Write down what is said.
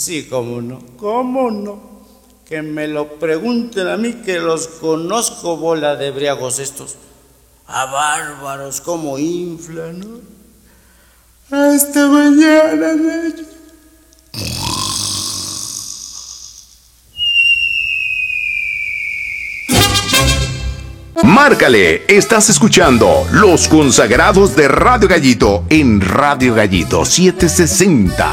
Sí, cómo no, cómo no. Que me lo pregunten a mí, que los conozco, bola de briagos estos. A bárbaros, como inflan, ¿no? Hasta mañana, Nacho. Márcale, estás escuchando Los Consagrados de Radio Gallito en Radio Gallito 760.